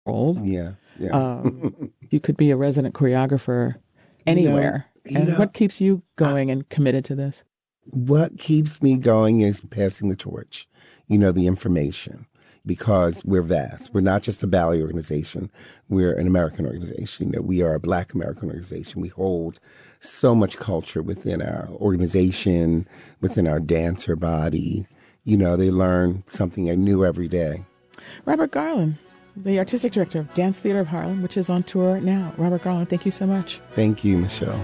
role. Yeah. You could be a resident choreographer anywhere. And what keeps you going and committed to this? What keeps me going is passing the torch, the information, because we're vast. We're not just a ballet organization. We're an American organization. We are a Black American organization. We hold so much culture within our organization, within our dancer body. They learn something new every day. Robert Garland, the artistic director of Dance Theater of Harlem, which is on tour now. Robert Garland, thank you so much. Thank you, Michelle.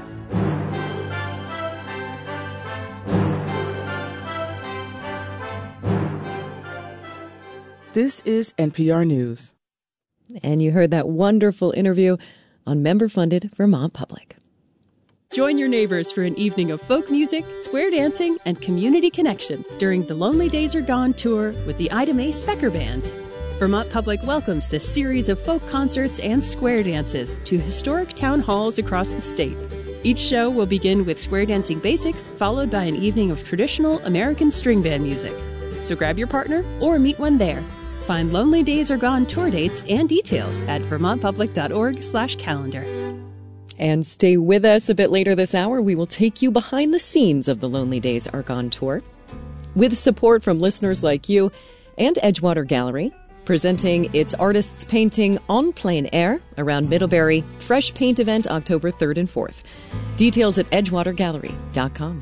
This is NPR News. And you heard that wonderful interview on member-funded Vermont Public. Join your neighbors for an evening of folk music, square dancing, and community connection during the Lonely Days Are Gone tour with the Ida Mae Specker Band. Vermont Public welcomes this series of folk concerts and square dances to historic town halls across the state. Each show will begin with square dancing basics, followed by an evening of traditional American string band music. So grab your partner or meet one there. Find Lonely Days Are Gone tour dates and details at vermontpublic.org/calendar. And stay with us a bit later this hour. We will take you behind the scenes of the Lonely Days Are Gone tour with support from listeners like you and Edgewater Gallery, presenting its artists painting En Plein Air around Middlebury Fresh Paint event October 3rd and 4th. Details at edgewatergallery.com.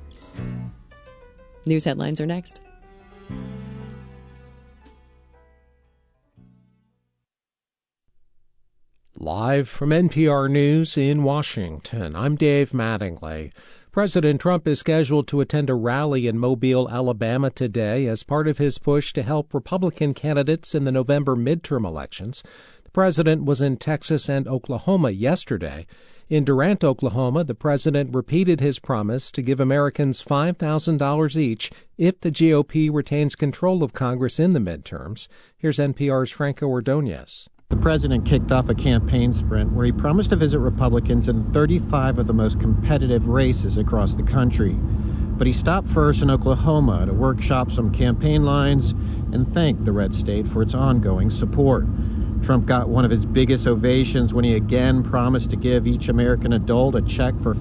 News headlines are next. Live from NPR News in Washington, I'm Dave Mattingly. President Trump is scheduled to attend a rally in Mobile, Alabama today as part of his push to help Republican candidates in the November midterm elections. The president was in Texas and Oklahoma yesterday. In Durant, Oklahoma, the president repeated his promise to give Americans $5,000 each if the GOP retains control of Congress in the midterms. Here's NPR's Franco Ordonez. The president kicked off a campaign sprint where he promised to visit Republicans in 35 of the most competitive races across the country. But he stopped first in Oklahoma to workshop some campaign lines and thank the red state for its ongoing support. Trump got one of his biggest ovations when he again promised to give each American adult a check for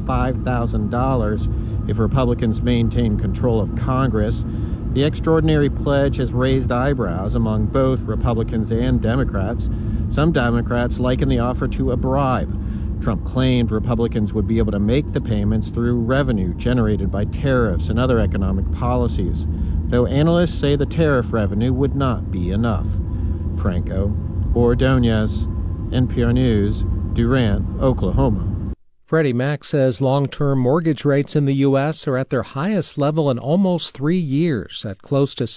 $5,000 if Republicans maintain control of Congress. The extraordinary pledge has raised eyebrows among both Republicans and Democrats. Some Democrats liken the offer to a bribe. Trump claimed Republicans would be able to make the payments through revenue generated by tariffs and other economic policies, though analysts say the tariff revenue would not be enough. Franco Ordonez, NPR News, Durant, Oklahoma. Freddie Mac says long-term mortgage rates in the U.S. are at their highest level in almost 3 years, at close to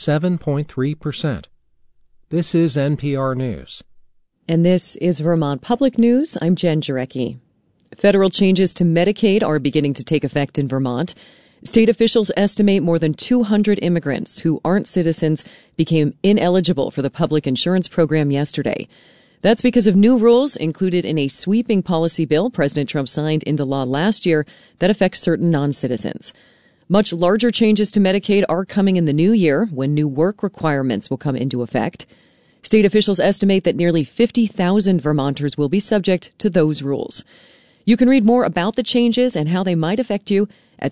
7.3%. This is NPR News. And this is Vermont Public News. I'm Jen Jarecki. Federal changes to Medicaid are beginning to take effect in Vermont. State officials estimate more than 200 immigrants who aren't citizens became ineligible for the public insurance program yesterday. That's because of new rules included in a sweeping policy bill President Trump signed into law last year that affects certain non-citizens. Much larger changes to Medicaid are coming in the new year when new work requirements will come into effect. State officials estimate that nearly 50,000 Vermonters will be subject to those rules. You can read more about the changes and how they might affect you at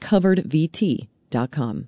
staycoveredvt.com.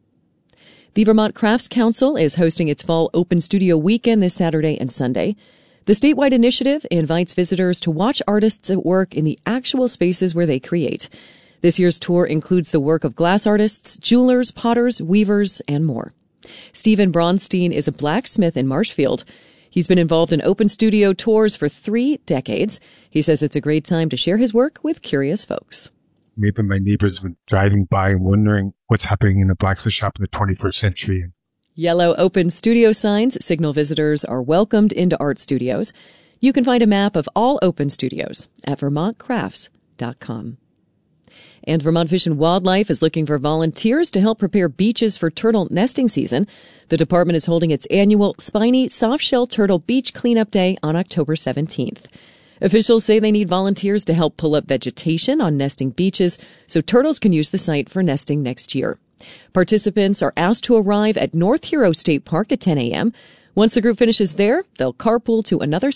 The Vermont Crafts Council is hosting its fall open studio weekend this Saturday and Sunday. The statewide initiative invites visitors to watch artists at work in the actual spaces where they create. This year's tour includes the work of glass artists, jewelers, potters, weavers, and more. Stephen Bronstein is a blacksmith in Marshfield. He's been involved in open studio tours for 3 decades. He says it's a great time to share his work with curious folks. Maybe my neighbors were driving by and wondering what's happening in a blacksmith shop in the 21st century. Yellow open studio signs signal visitors are welcomed into art studios. You can find a map of all open studios at vermontcrafts.com. And Vermont Fish and Wildlife is looking for volunteers to help prepare beaches for turtle nesting season. The department is holding its annual Spiny Softshell Turtle Beach Cleanup Day on October 17th. Officials say they need volunteers to help pull up vegetation on nesting beaches so turtles can use the site for nesting next year. Participants are asked to arrive at North Hero State Park at 10 a.m. Once the group finishes there, they'll carpool to another